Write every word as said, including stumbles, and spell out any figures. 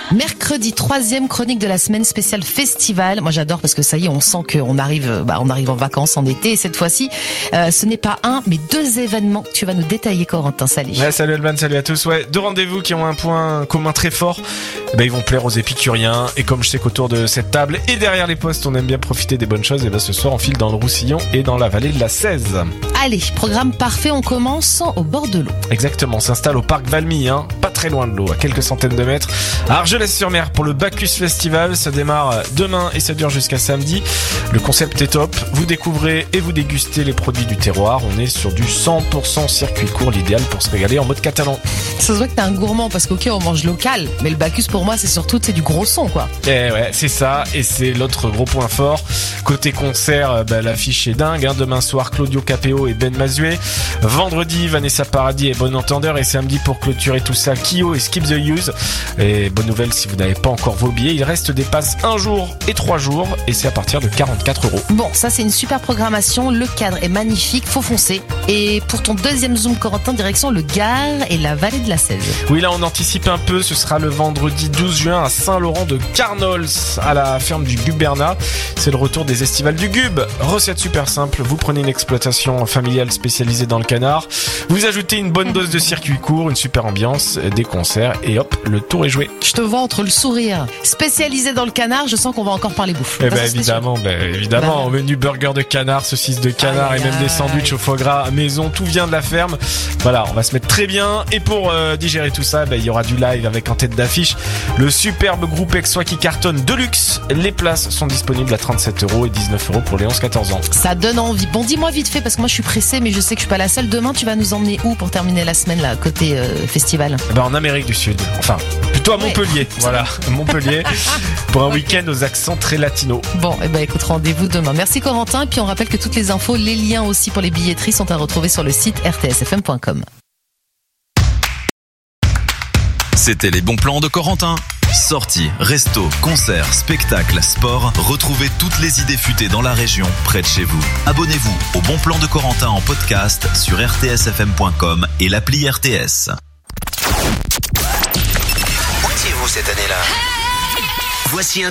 Mercredi, troisième chronique de la semaine spéciale festival. Moi j'adore parce que ça y est, on sent qu'on arrive, bah, on arrive en vacances en été. Et cette fois-ci, euh, ce n'est pas un, mais deux événements que tu vas nous détailler, Corentin. Salut. Ouais, salut Alban, salut à tous. Ouais, deux rendez-vous qui ont un point commun très fort. Ben, ils vont plaire aux épicuriens. Et comme je sais qu'autour de cette table et derrière les postes, on aime bien profiter des bonnes choses, et ben ce soir on file dans le Roussillon et dans la vallée de la Cèze. Allez, programme parfait. On commence au bord de l'eau. Exactement, on s'installe au parc Valmy, hein, pas très loin de l'eau, à quelques centaines de mètres, à Argelès-sur-Mer pour le Bacchus Festival. Ça démarre demain et ça dure jusqu'à samedi. Le concept est top. Vous découvrez et vous dégustez les produits du terroir. On est sur du cent pour cent circuit court, l'idéal pour se régaler en mode catalan. Ça se voit que t'es un gourmand parce qu'ok, on mange local, mais le Bacchus pour moi c'est surtout c'est du gros son quoi. Eh ouais, c'est ça, et c'est l'autre gros point fort. Côté concert, bah, l'affiche est dingue, hein. Demain soir, Claudio Capéo et Ben Mazué. Vendredi, Vanessa Paradis et Bon Entendeur. Et samedi, pour clôturer tout ça, Kyo et Skip the Use. Et bonne nouvelle, si vous n'avez pas encore vos billets, il reste des passes un jour et trois jours, et c'est à partir de quarante-quatre euros. Bon, ça c'est une super programmation, le cadre est magnifique, faut foncer. Et pour ton deuxième zoom, Corentin, direction le Gard et la vallée de la Cèze. Oui, là on anticipe un peu, ce sera le vendredi douze juin à Saint-Laurent-de-Carnols, à la ferme du Gubernat. C'est le retour des estivales du Gub. Recette super simple, vous prenez une exploitation familiale spécialisée dans le canard, vous ajoutez une bonne dose de circuit court, une super ambiance, des concerts, et hop, le tour est joué. Je te vois entre le sourire. Spécialisé dans le canard, je sens qu'on va encore parler bouffe. Eh ben évidemment, ben évidemment, au menu burger de canard, saucisse de canard, aïe, et même aïe. Des sandwichs au foie gras à maison, tout vient de la ferme. Voilà, on va se mettre très bien. Et pour euh, digérer tout ça, ben il y aura du live avec en tête d'affiche le superbe groupe Aixois qui cartonne Deluxe. Les places sont disponibles à trente-sept euros et dix-neuf euros pour les onze quatorze ans. Ça donne envie. Bon, dis-moi vite fait parce que moi je suis pressée, mais je sais que je suis pas la seule. Demain, tu vas nous emmener où pour terminer la semaine là, côté euh, festival? Ben en Amérique du Sud. Enfin, plutôt à Montpellier. Ouais. Voilà, Montpellier pour un week-end aux accents très latinos. Bon, et eh ben écoute, rendez-vous demain. Merci Corentin. Et puis on rappelle que toutes les infos, les liens aussi pour les billetteries sont à retrouver sur le site r t s f m point com. C'était les bons plans de Corentin. Sorties, restos, concerts, spectacles, sport. Retrouvez toutes les idées futées dans la région, près de chez vous. Abonnez-vous au Bon Plan de Corentin en podcast sur r t s f m point com et l'appli R T S. Où étiez-vous cette année-là? Voici un